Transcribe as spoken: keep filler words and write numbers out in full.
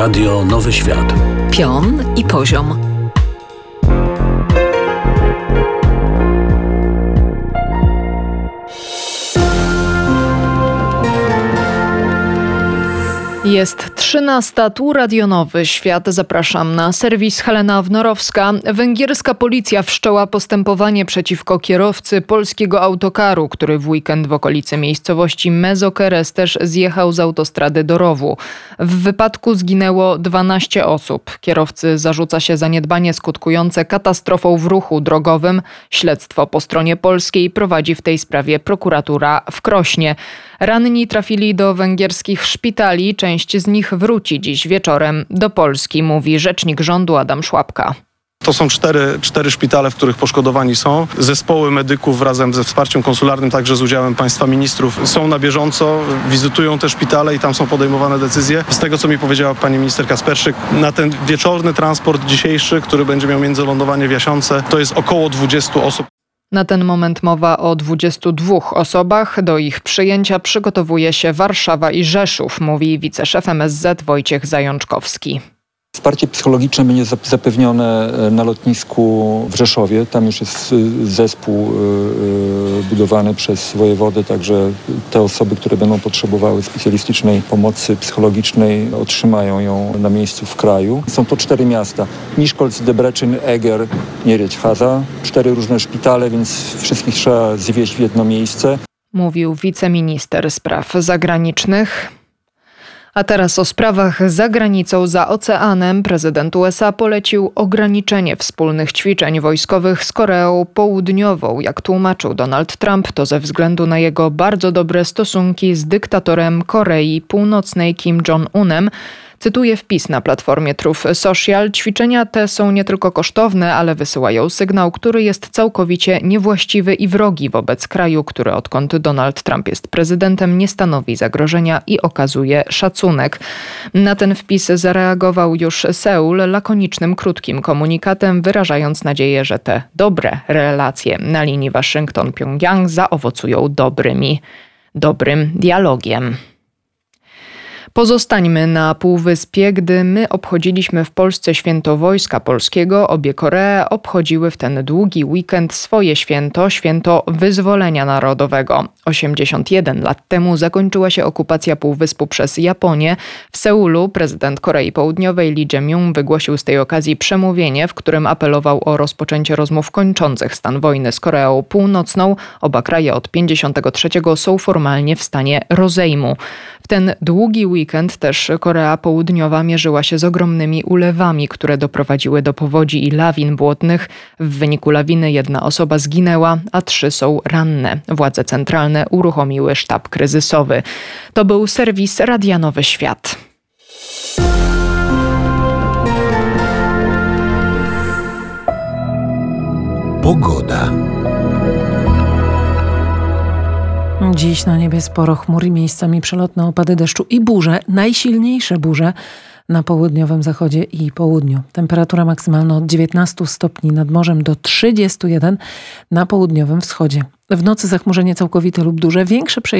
Radio Nowy Świat. Pion i poziom. Jest trzynasta, tu Radio Nowy Świat. Zapraszam na serwis Helena Wnorowska. Węgierska policja wszczęła postępowanie przeciwko kierowcy polskiego autokaru, który w weekend w okolicy miejscowości Mezokeresztes zjechał z autostrady do rowu. W wypadku zginęło dwanaście osób. Kierowcy zarzuca się zaniedbanie skutkujące katastrofą w ruchu drogowym. Śledztwo po stronie polskiej prowadzi w tej sprawie prokuratura w Krośnie. Ranni trafili do węgierskich szpitali. Część z nich wróci dziś wieczorem do Polski, mówi rzecznik rządu Adam Szłapka. To są cztery, cztery szpitale, w których poszkodowani są. Zespoły medyków razem ze wsparciem konsularnym, także z udziałem państwa ministrów, są na bieżąco, wizytują te szpitale i tam są podejmowane decyzje. Z tego, co mi powiedziała pani minister Kasperszyk, na ten wieczorny transport dzisiejszy, który będzie miał międzylądowanie w Jasionce, to jest około dwudziestu osób. Na ten moment mowa o dwudziestu dwóch osobach. Do ich przyjęcia przygotowuje się Warszawa i Rzeszów, mówi wiceszef M S Z Wojciech Zajączkowski. Wsparcie psychologiczne będzie zapewnione na lotnisku w Rzeszowie. Tam już jest zespół budowany przez wojewodę, także te osoby, które będą potrzebowały specjalistycznej pomocy psychologicznej, otrzymają ją na miejscu w kraju. Są to cztery miasta: Miskolc, Debrecen, Eger, Nieriedź-Haza. Cztery różne szpitale, więc wszystkich trzeba zwieźć w jedno miejsce. Mówił wiceminister spraw zagranicznych. A teraz o sprawach za granicą, za oceanem. Prezydent U S A polecił ograniczenie wspólnych ćwiczeń wojskowych z Koreą Południową. Jak tłumaczył Donald Trump, to ze względu na jego bardzo dobre stosunki z dyktatorem Korei Północnej Kim Jong-unem. Cytuję wpis na platformie Truth Social. Ćwiczenia te są nie tylko kosztowne, ale wysyłają sygnał, który jest całkowicie niewłaściwy i wrogi wobec kraju, który odkąd Donald Trump jest prezydentem, nie stanowi zagrożenia i okazuje szacunek. Na ten wpis zareagował już Seul lakonicznym, krótkim komunikatem, wyrażając nadzieję, że te dobre relacje na linii Waszyngton-Pjongjang zaowocują dobrymi, dobrym dialogiem. Pozostańmy na Półwyspie. Gdy my obchodziliśmy w Polsce święto Wojska Polskiego, obie Koree obchodziły w ten długi weekend swoje święto, święto Wyzwolenia Narodowego. osiemdziesiąt jeden lat temu zakończyła się okupacja Półwyspu przez Japonię. W Seulu prezydent Korei Południowej Lee Jae-myung wygłosił z tej okazji przemówienie, w którym apelował o rozpoczęcie rozmów kończących stan wojny z Koreą Północną. Oba kraje od pięćdziesiątego trzeciego są formalnie w stanie rozejmu. W ten długi weekend też Korea Południowa mierzyła się z ogromnymi ulewami, które doprowadziły do powodzi i lawin błotnych. W wyniku lawiny jedna osoba zginęła, a trzy są ranne. Władze centralne uruchomiły sztab kryzysowy. To był serwis Radia Nowy Świat. Pogoda. Dziś na niebie sporo chmur i miejscami przelotne opady deszczu i burze. Najsilniejsze burze na południowym zachodzie i południu. Temperatura maksymalna od dziewiętnastu stopni nad morzem do trzydziestu jeden na południowym wschodzie. W nocy zachmurzenie całkowite lub duże, większe przejęcie